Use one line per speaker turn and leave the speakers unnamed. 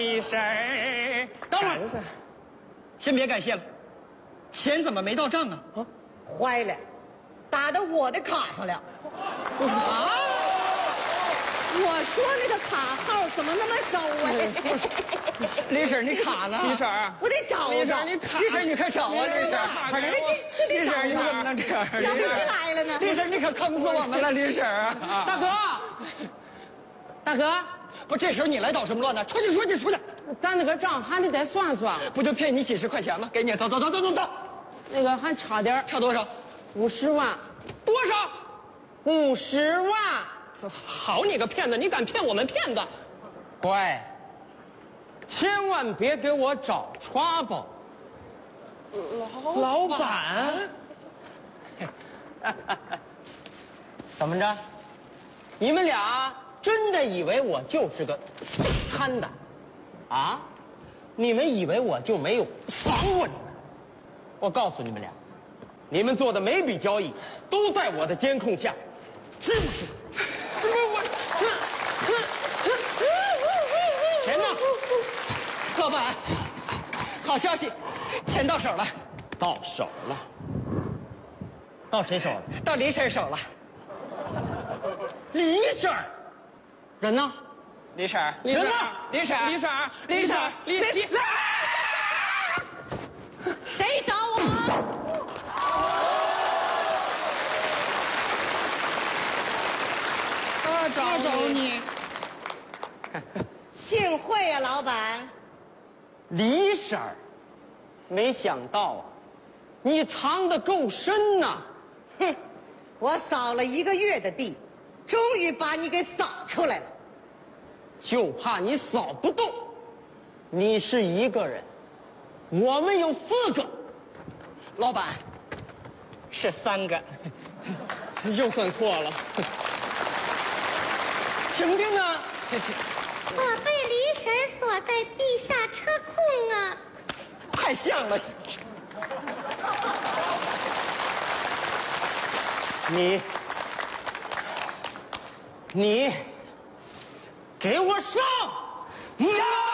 李婶儿，
等会儿，先别感谢了，钱怎么没到账啊？
坏了，打到我的卡上了。啊！我说那个卡号怎么那么少啊？
李婶，你卡呢？
李婶儿，
我得找找。
李婶，你卡。
李婶，你快找啊！李婶，李婶，你怎么能这样？
想不起来了呢。
李婶，你可坑死我们了，李婶啊！
大哥，大哥，
不，这时候你来捣什么乱呢？出去，出去，出去！
咱那个账还得再算算。
不就骗你几十块钱吗？给你，走走走走走走。
那个还差点，
差多少
？50万。多少？50万。好你个骗子！你敢骗我们骗子？乖，千万别给我找 trouble。老板，怎么着？你们俩真的以为我就是个参的啊？你们以为我就没有防过你们？我告诉你们俩，你们做的每笔交易都在我的监控下，是不是？这不我，钱呢？
老板，好消息，钱到手了。
到手了。到谁手了？
到李婶手了。
李婶儿，人呢？
李婶，
人呢？
李婶，
李婶，
李婶，李。
谁找我？
他找你。
幸会呀，老板。
李婶儿，没想到啊，你藏得够深呐。
哼，我扫了1个月的地，终于把你给扫出来了。
就怕你扫不动。你是一个人，我们有4个。
老板，是3个。
又算错了。婷婷呢？
我被李婶锁在地下车库啊！
太像了。
你给我上！呀！